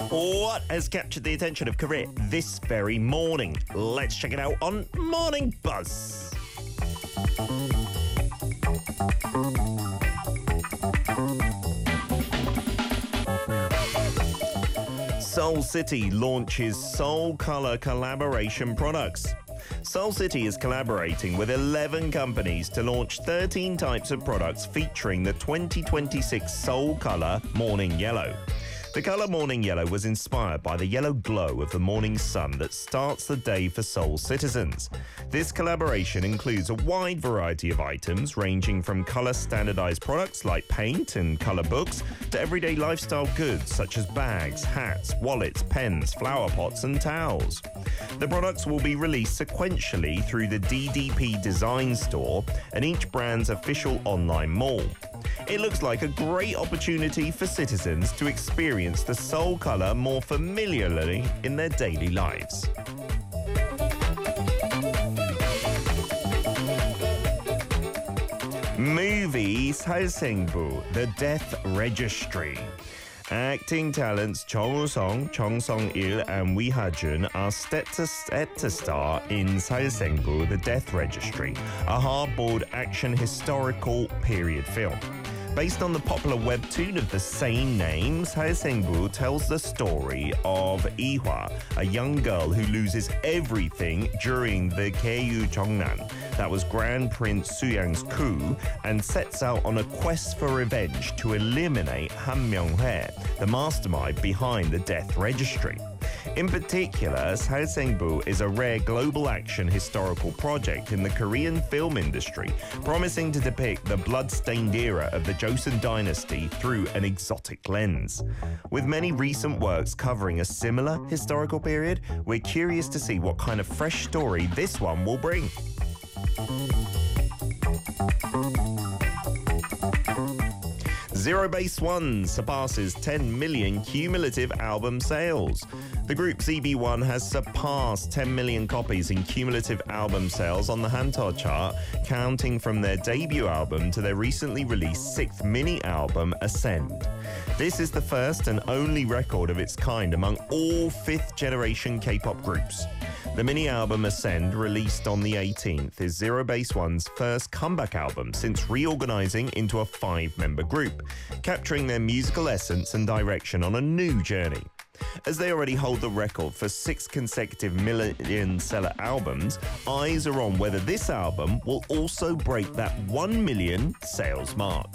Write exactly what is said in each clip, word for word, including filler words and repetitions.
What has captured the attention of Korea this very morning? Let's check it out on Morning Buzz. Seoul City launches Seoul Color collaboration products. Seoul City is collaborating with eleven companies to launch thirteen types of products featuring the twenty twenty-six Seoul Color Morning Yellow. The colour Morning Yellow was inspired by the yellow glow of the morning sun that starts the day for Seoul citizens. This collaboration includes a wide variety of items ranging from colour standardised products like paint and colour books to everyday lifestyle goods such as bags, hats, wallets, pens, flower pots and towels. The products will be released sequentially through the D D P Design Store and each brand's official online mall. It looks like a great opportunity for citizens to experience the Seoul colour more familiarly in their daily lives. Movie 살생부, The Death Registry. Acting talents Chung Woo-sung, Chung Sung-il and Lee Ha-jun are set to, set to star in 살생부, The Death Registry, a hardboiled action historical period film. Based on the popular webtoon of the same name, 살생부 tells the story of Lee-hwa, a young girl who loses everything during the Keiyu Jeongnan, that was Grand Prince Soo-yang's coup, and sets out on a quest for revenge to eliminate Han Myung-hwae, the mastermind behind the Death Registry. In particular, 살생부 is a rare global action historical project in the Korean film industry, promising to depict the blood-stained era of the Joseon dynasty through an exotic lens. With many recent works covering a similar historical period, we're curious to see what kind of fresh story this one will bring. Zero Base One surpasses ten million cumulative album sales. The group Z B one has surpassed ten million copies in cumulative album sales on the Hanteo chart, counting from their debut album to their recently released sixth mini-album, Ascend. This is the first and only record of its kind among all fifth-generation K-pop groups. The mini-album Ascend, released on the eighteenth, is Zero Base One's first comeback album since reorganizing into a five-member group, capturing their musical essence and direction on a new journey. As they already hold the record for six consecutive million-seller albums, eyes are on whether this album will also break that one million sales mark.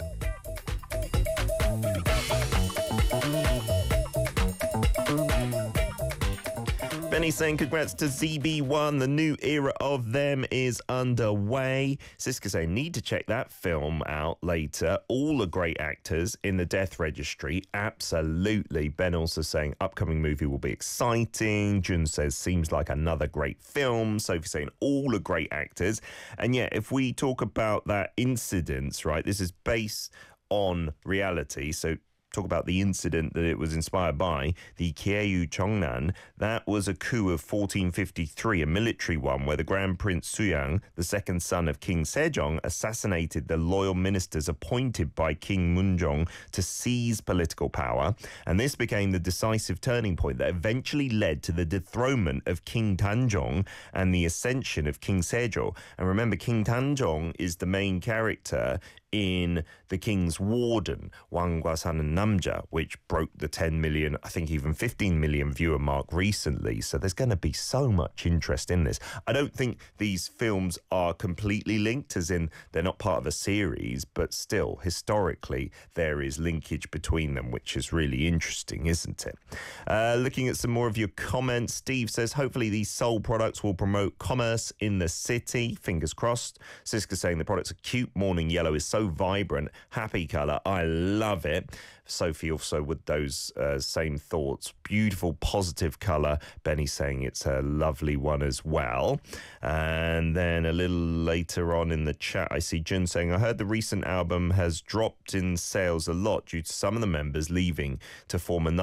Benny saying congrats to Z B one, the new era of them is underway. Siska saying need to check that film out later. All the great actors in the Death Registry, absolutely. Ben also saying upcoming movie will be exciting. Jun says seems like another great film. Sophie saying all the great actors. And yeah, if we talk about that incident, right, this is based on reality, so talk about the incident that it was inspired by, the Keiyu Jeongnan. That was a coup of fourteen fifty-three, a military one, where the Grand Prince Soo-yang, the second son of King Sejong, assassinated the loyal ministers appointed by King Munjong to seize political power. And this became the decisive turning point that eventually led to the dethronement of King Tanjong and the ascension of King Sejong. And remember, King Tanjong is the main character in The King's Warden, Wangwa Sa는 Namja, which broke the ten million, I think even fifteen million viewer mark recently. So there's going to be so much interest in this. I don't think these films are completely linked, as in they're not part of a series, but still, historically, there is linkage between them, which is really interesting, isn't it? Uh, looking at some more of your comments, Steve says, hopefully these Seoul products will promote commerce in the city. Fingers crossed. Siska saying the products are cute. Morning Yellow is so vibrant, happy colour. I love it. Sophie also with those uh, same thoughts. Beautiful, positive colour. Benny saying it's a lovely one as well. And then a little later on in the chat, I see Jun saying, I heard the recent album has dropped in sales a lot due to some of the members leaving to form another